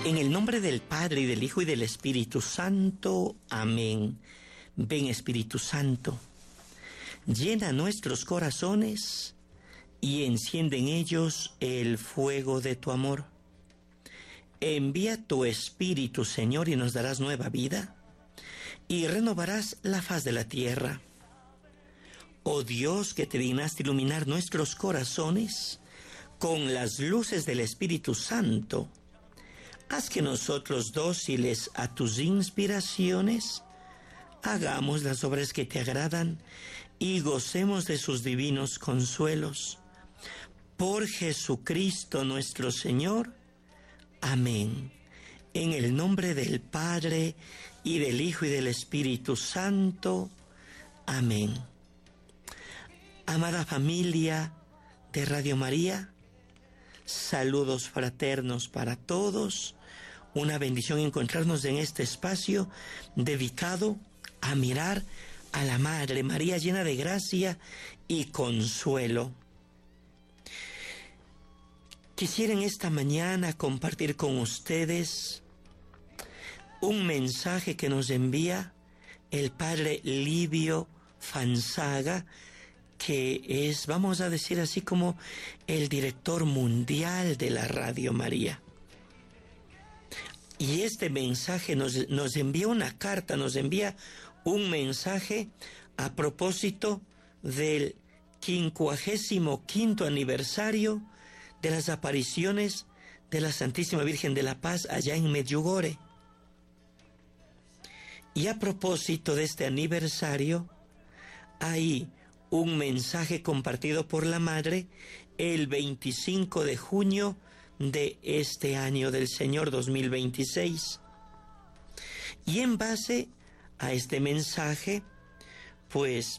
En el nombre del Padre, y del Hijo, y del Espíritu Santo. Amén. Ven, Espíritu Santo, llena nuestros corazones y enciende en ellos el fuego de tu amor. Envía tu Espíritu, Señor, y nos darás nueva vida, y renovarás la faz de la tierra. Oh Dios, que te dignaste iluminar nuestros corazones con las luces del Espíritu Santo, haz que nosotros, dóciles a tus inspiraciones, hagamos las obras que te agradan y gocemos de sus divinos consuelos. Por Jesucristo nuestro Señor. Amén. En el nombre del Padre, y del Hijo, y del Espíritu Santo. Amén. Amada familia de Radio María, saludos fraternos para todos. Una bendición encontrarnos en este espacio dedicado a mirar a la Madre María, llena de gracia y consuelo. Quisiera en esta mañana compartir con ustedes un mensaje que nos envía el Padre Livio Fanzaga, que es, vamos a decir así, como el director mundial de la Radio María. Y este mensaje nos envía una carta, nos envía un mensaje a propósito del 55º aniversario de las apariciones de la Santísima Virgen de la Paz allá en Medjugorje. Y a propósito de este aniversario, hay un mensaje compartido por la Madre el 25 de junio de este año del Señor 2026. Y en base a este mensaje, pues,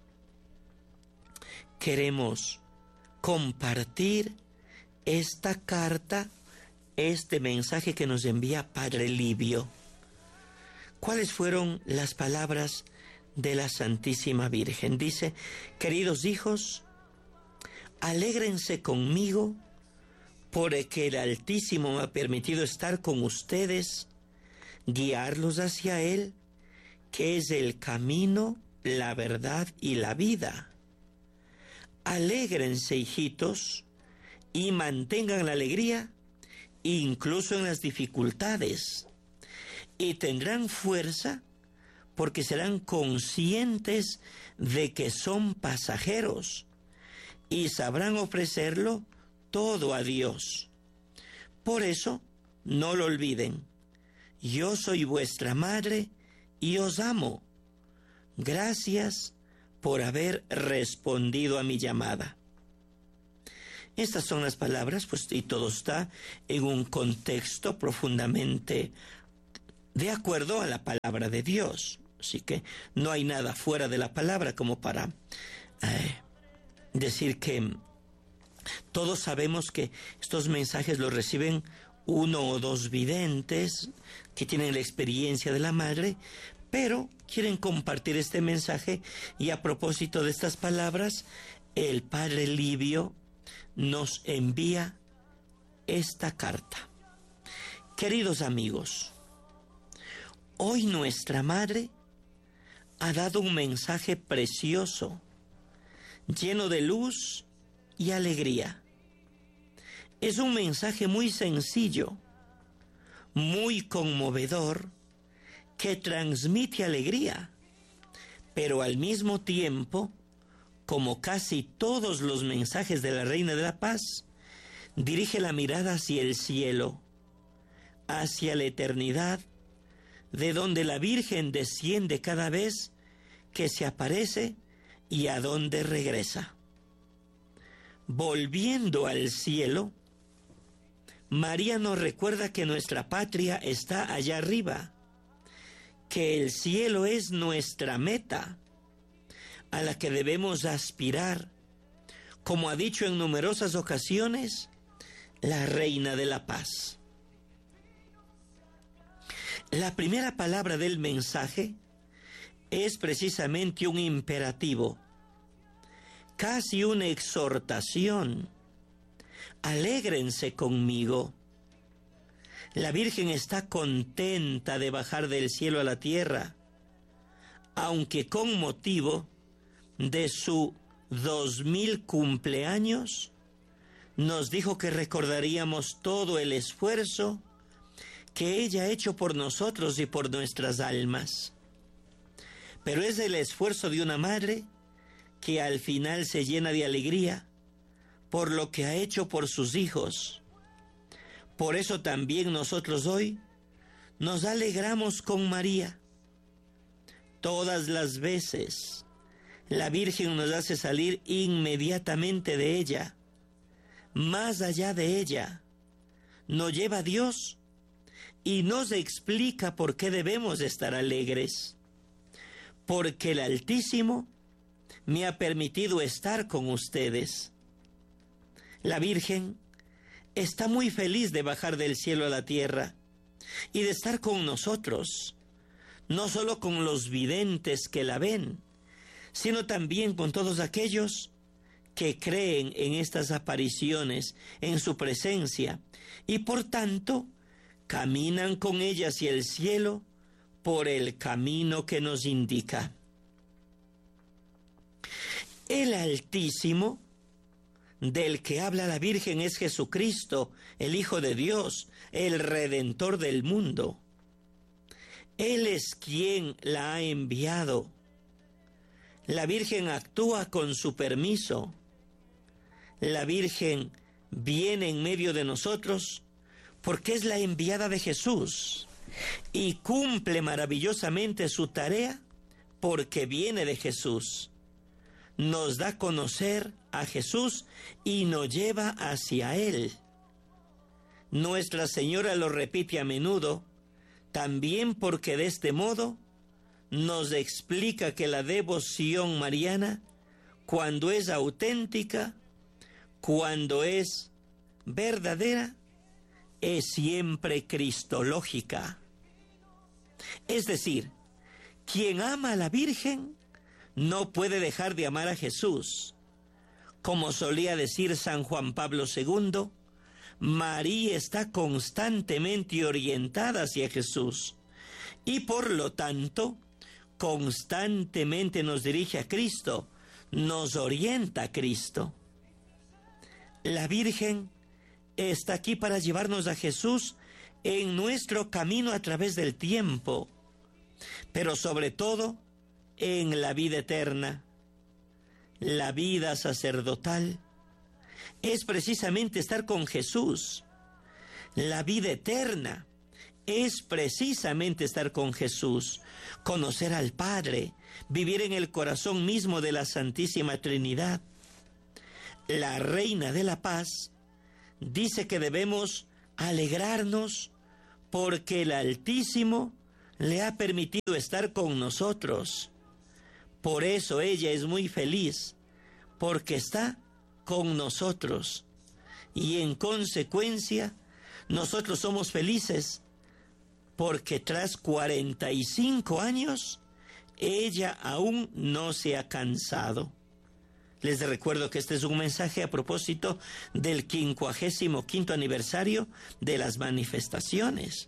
queremos compartir esta carta, este mensaje que nos envía Padre Livio. ¿Cuáles fueron las palabras de la Santísima Virgen? Dice: queridos hijos, alégrense conmigo porque el Altísimo me ha permitido estar con ustedes, guiarlos hacia Él, que es el camino, la verdad y la vida. Alégrense, hijitos, y mantengan la alegría, incluso en las dificultades, y tendrán fuerza porque serán conscientes de que son pasajeros y sabrán ofrecerlo todo a Dios. Por eso, no lo olviden. Yo soy vuestra madre y os amo. Gracias por haber respondido a mi llamada. Estas son las palabras, pues, y todo está en un contexto profundamente de acuerdo a la palabra de Dios. Así que no hay nada fuera de la palabra como para decir que todos sabemos que estos mensajes los reciben uno o dos videntes que tienen la experiencia de la Madre, pero quieren compartir este mensaje. Y a propósito de estas palabras, el Padre Livio nos envía esta carta. Queridos amigos, hoy nuestra Madre ha dado un mensaje precioso, lleno de luz y alegría. Es un mensaje muy sencillo, muy conmovedor, que transmite alegría, pero al mismo tiempo, como casi todos los mensajes de la Reina de la Paz, dirige la mirada hacia el cielo, hacia la eternidad, de donde la Virgen desciende cada vez que se aparece y a donde regresa. Volviendo al cielo, María nos recuerda que nuestra patria está allá arriba, que el cielo es nuestra meta, a la que debemos aspirar, como ha dicho en numerosas ocasiones la Reina de la Paz. La primera palabra del mensaje es precisamente un imperativo, casi una exhortación. Alégrense conmigo. La Virgen está contenta de bajar del cielo a la tierra, aunque con motivo de su 2000 cumpleaños, nos dijo que recordaríamos todo el esfuerzo que ella ha hecho por nosotros y por nuestras almas. Pero es el esfuerzo de una madre que al final se llena de alegría por lo que ha hecho por sus hijos. Por eso también nosotros hoy nos alegramos con María. Todas las veces la Virgen nos hace salir inmediatamente de ella, más allá de ella. Nos lleva a Dios y nos explica por qué debemos estar alegres. Porque el Altísimo me ha permitido estar con ustedes. La Virgen está muy feliz de bajar del cielo a la tierra y de estar con nosotros, no solo con los videntes que la ven, sino también con todos aquellos que creen en estas apariciones, en su presencia, y por tanto caminan con ella hacia el cielo por el camino que nos indica. El Altísimo, del que habla la Virgen, es Jesucristo, el Hijo de Dios, el Redentor del mundo. Él es quien la ha enviado. La Virgen actúa con su permiso. La Virgen viene en medio de nosotros porque es la enviada de Jesús y cumple maravillosamente su tarea porque viene de Jesús. Nos da a conocer a Jesús y nos lleva hacia Él. Nuestra Señora lo repite a menudo, también porque de este modo nos explica que la devoción mariana, cuando es auténtica, cuando es verdadera, es siempre cristológica. Es decir, quien ama a la Virgen no puede dejar de amar a Jesús. Como solía decir San Juan Pablo II, María está constantemente orientada hacia Jesús y por lo tanto constantemente nos dirige a Cristo, nos orienta a Cristo. La Virgen está aquí para llevarnos a Jesús en nuestro camino a través del tiempo, pero sobre todo en la vida eterna. La vida sacerdotal es precisamente estar con Jesús. La vida eterna es precisamente estar con Jesús, conocer al Padre, vivir en el corazón mismo de la Santísima Trinidad. La Reina de la Paz dice que debemos alegrarnos porque el Altísimo le ha permitido estar con nosotros. Por eso ella es muy feliz, porque está con nosotros. Y en consecuencia, nosotros somos felices, porque tras 45 años, ella aún no se ha cansado. Les recuerdo que este es un mensaje a propósito del 55º aniversario de las manifestaciones.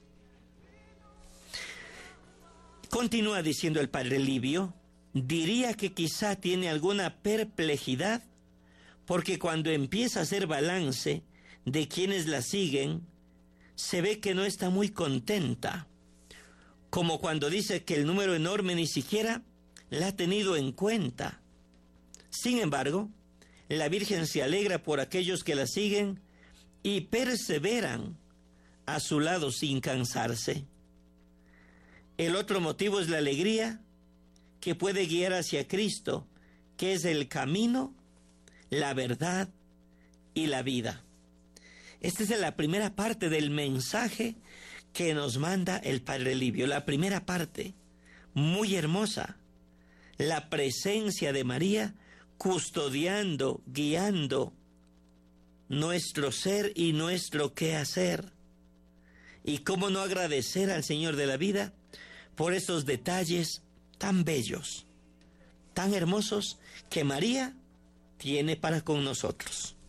Continúa diciendo el padre Livio, diría que quizá tiene alguna perplejidad, porque cuando empieza a hacer balance de quienes la siguen, se ve que no está muy contenta, como cuando dice que el número enorme ni siquiera la ha tenido en cuenta. Sin embargo, la Virgen se alegra por aquellos que la siguen y perseveran a su lado sin cansarse. El otro motivo es la alegría que puede guiar hacia Cristo, que es el camino, la verdad y la vida. Esta es la primera parte del mensaje que nos manda el padre Livio. La primera parte, muy hermosa, la presencia de María custodiando, guiando nuestro ser y nuestro quehacer. Y cómo no agradecer al Señor de la vida por esos detalles tan bellos, tan hermosos que María tiene para con nosotros.